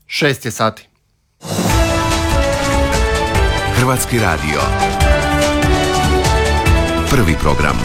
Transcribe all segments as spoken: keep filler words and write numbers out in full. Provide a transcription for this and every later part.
Šest je sati. Hrvatski radio. Prvi program.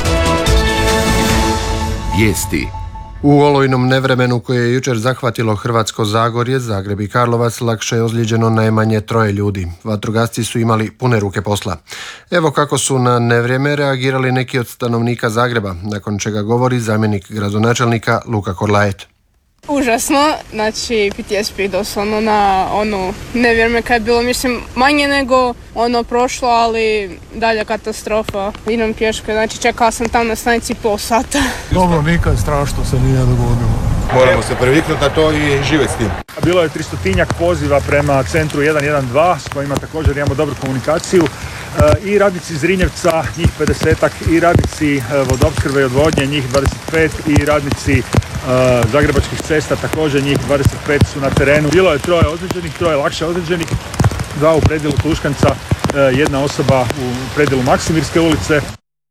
Vijesti. U olujnom nevremenu koje je jučer zahvatilo Hrvatsko Zagorje, Zagreb i Karlovac, lakše je ozlijeđeno najmanje troje ljudi. Vatrogasci su imali pune ruke posla. Evo kako su na nevrijeme reagirali neki od stanovnika Zagreba, nakon čega govori zamjenik gradonačelnika Luka Korlaet. Užasno, znači P T S D doslovno na ono nevrijeme kad je bilo, mislim, manje nego ono prošlo, ali dalja katastrofa. Idem pješke, znači čekala sam tam na stanici pol sata. Dobro, nikad strašno se nije dogodilo. Moramo se previknuti na to i živjeti s tim. Bilo je tristotinjak poziva prema centru jedan jedan dva s kojima također imamo dobru komunikaciju. I radnici Zrinjevca, njih pedesetak, i radnici vodoopskrbe i odvodnje, njih dvadeset pet, i radnici uh, Zagrebačkih cesta, također njih dvadeset pet su na terenu. Bilo je troje ozlijeđenih, troje lakše ozlijeđenih, dva u predjelu Tuškanca, uh, jedna osoba u predjelu Maksimirske ulice.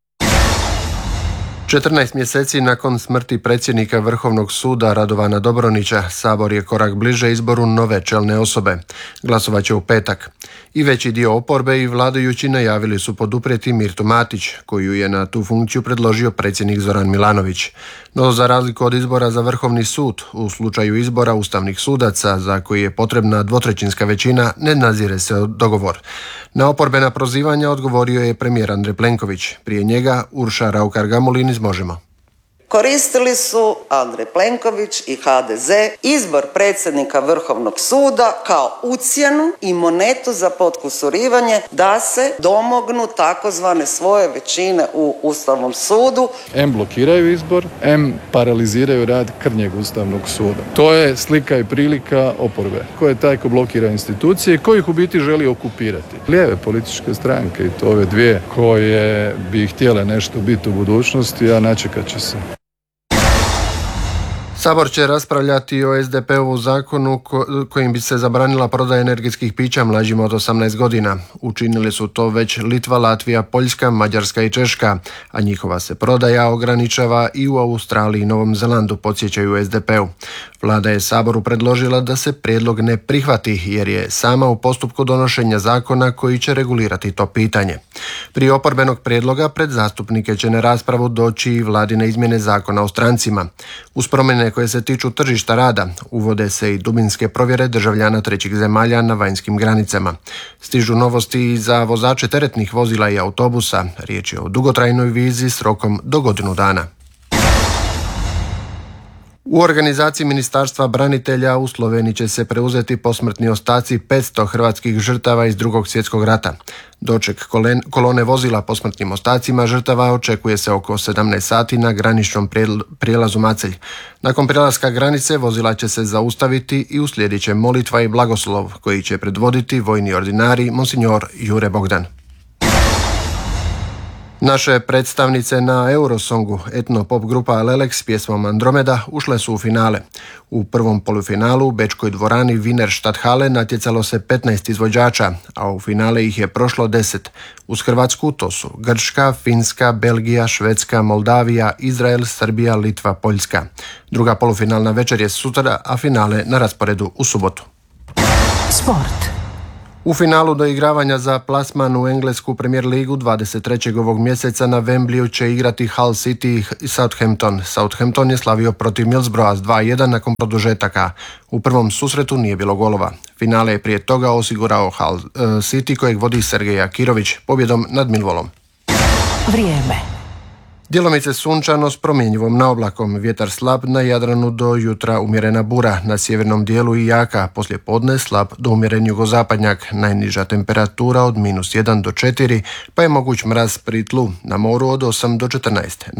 četrnaest mjeseci nakon smrti predsjednika Vrhovnog suda Radovana Dobronića, Sabor je korak bliže izboru nove čelne osobe. Glasovat će u petak. I veći dio oporbe i vladajući najavili su poduprijeti Mirtu Matić, koju je na tu funkciju predložio predsjednik Zoran Milanović. No za razliku od izbora za Vrhovni sud, u slučaju izbora ustavnih sudaca, za koji je potrebna dvotrećinska većina, ne nazire se dogovor. Na oporbena prozivanja odgovorio je premijer Andrej Plenković. Prije njega Urša Raukar-Gamulin iz Možemo. Koristili su Andrej Plenković i H D Z izbor predsjednika Vrhovnog suda kao ucjenu i monetu za potkusurivanje da se domognu takozvane svoje većine u Ustavnom sudu. Em blokiraju izbor, em paraliziraju rad krnjeg Ustavnog suda. To je slika i prilika oporbe. Ko je taj ko blokira institucije i ko ih u biti želi okupirati? Lijeve političke stranke, i to ove dvije koje bi htjele nešto biti u budućnosti, a načekat će se. Sabor će raspravljati o S D P-ovu zakonu kojim bi se zabranila prodaja energetskih pića mlađima od osamnaest godina. Učinili su to već Litva, Latvija, Poljska, Mađarska i Češka, a njihova se prodaja ograničava i u Australiji i Novom Zelandu, podsjećaju S D P-u. Vlada je Saboru predložila da se prijedlog ne prihvati jer je sama u postupku donošenja zakona koji će regulirati to pitanje. Prije oporbenog prijedloga pred zastupnike će na raspravu doći i vladine izmjene zakona o strancima. Uz promjene koje se tiču tržišta rada, uvode se i dubinske provjere državljana trećih zemalja na vanjskim granicama. Stižu novosti i za vozače teretnih vozila i autobusa. Riječ je o dugotrajnoj vizi s rokom do godinu dana. U organizaciji Ministarstva branitelja u Sloveniji će se preuzeti posmrtni ostaci petsto hrvatskih žrtava iz Drugog svjetskog rata. Doček kolone vozila posmrtnim ostacima žrtava očekuje se oko sedamnaest sati na graničnom prijelazu Macelj. Nakon prelaska granice vozila će se zaustaviti i uslijedit će molitva i blagoslov koji će predvoditi vojni ordinari monsignor Jure Bogdan. Naše predstavnice na Eurosongu, etno pop grupa Lelek s pjesmom Andromeda, ušle su u finale. U prvom polufinalu u bečkoj dvorani Wiener Stadthalle natjecalo se petnaest izvođača, a u finale ih je prošlo deset. Uz Hrvatsku to su Grčka, Finska, Belgija, Švedska, Moldavija, Izrael, Srbija, Litva, Poljska. Druga polufinalna večer je sutra, a finale na rasporedu u subotu. Sport. U finalu doigravanja za plasman u englesku Premier ligu dvadeset trećeg ovog mjeseca na Wembleyu će igrati Hull City i Southampton. Southampton je slavio protiv Middlesbrougha s dva jedan nakon produžetaka. U prvom susretu nije bilo golova. Finale je prije toga osigurao Hull City kojeg vodi Sergej Akirović pobjedom nad Millwallom. Vrijeme. Djelomice sunčano s promjenjivom naoblakom, vjetar slab na Jadranu do jutra umjerena bura, na sjevernom dijelu i jaka, poslije podne slab do umjeren jugozapadnjak, najniža temperatura od minus jedan do četiri, pa je moguć mraz pri tlu, na moru od osam do četrnaest.